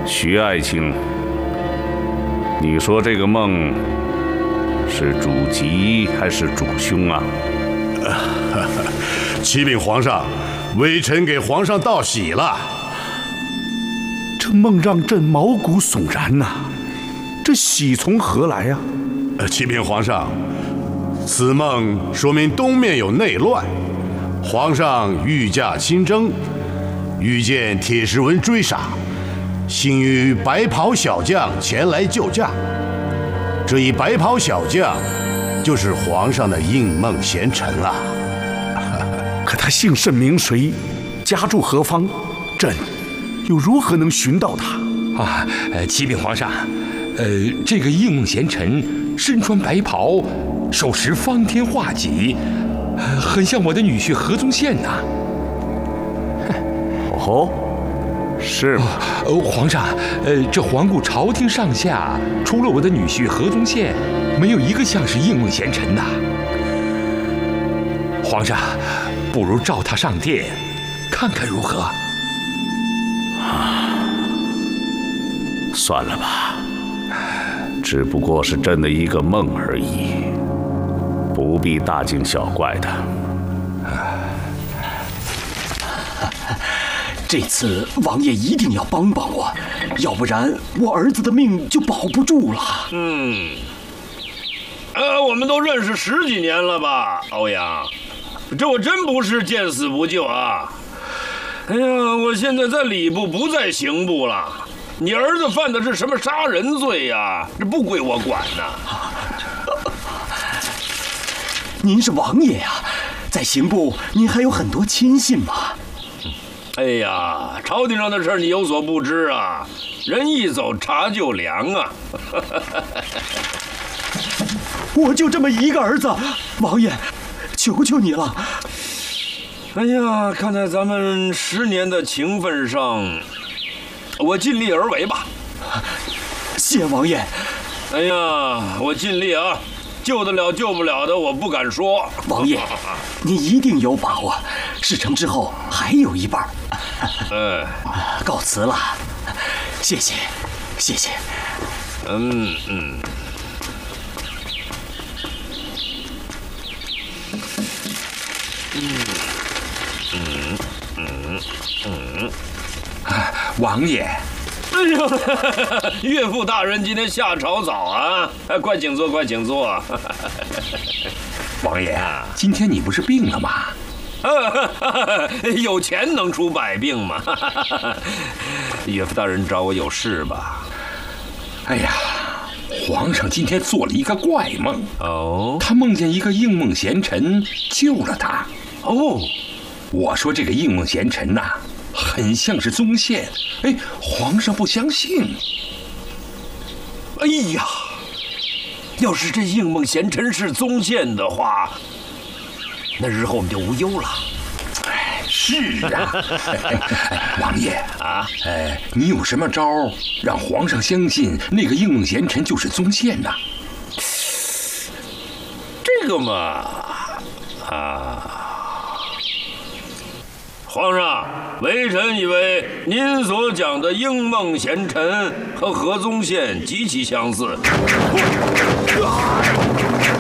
徐爱卿，你说这个梦是主吉还是主凶啊？ 启禀皇上，微臣给皇上道喜了。 这梦让朕毛骨悚然呐，这喜从何来呀？ 启禀皇上，此梦说明东面有内乱，皇上御驾亲征，遇见铁石文追杀，幸遇白袍小将前来救驾。这一白袍小将，就是皇上的应梦贤臣了。 可他姓甚名谁，家住何方？朕又如何能寻到他？ 启禀皇上，这个应梦贤臣身穿白袍，手持方天画戟，很像我的女婿何宗宪呐。 哦，是吗？ 皇上，这皇宫朝廷上下，除了我的女婿何宗宪，没有一个像是应梦贤臣呐。皇上，不如召他上殿，看看如何？ 算了吧，只不过是朕的一个梦而已，不必大惊小怪的。 这次王爷一定要帮帮我，要不然我儿子的命就保不住了。 我们都认识10几年了吧，欧阳，这我真不是见死不救啊！哎呀，我现在在礼部，不在刑部了。你儿子犯的是什么杀人罪呀？这不归我管呐。 您是王爷呀，在刑部您还有很多亲信嘛。 哎呀，朝廷上的事你有所不知啊，人一走茶就凉啊。 我就这么一个儿子，王爷，求求你了。 哎呀，看在咱们10年的情分上，我尽力而为吧。 谢王爷。 哎呀，我尽力啊，救得了救不了的我不敢说。 王爷，您一定有把握，事成之后还有一半。告辞了，谢谢，谢谢。 王爷， 哎呦，岳父大人今天下朝早啊！快请坐，快请坐。 王爷，今天你不是病了吗？ 有钱能出百病吗？岳父大人找我有事吧？ 哎呀，皇上今天做了一个怪梦。 哦， 他梦见一个应梦贤臣救了他。 哦， 我说这个应梦贤臣呐，很像是宗宪。哎，皇上不相信。 哎呀，要是这应梦贤臣是宗宪的话，那日后我们就无忧了。 是啊。王爷啊，你有什么招让皇上相信那个应梦贤臣就是宗宪呢？ 这个嘛，皇上，微臣以为您所讲的应梦贤臣和何宗宪极其相似。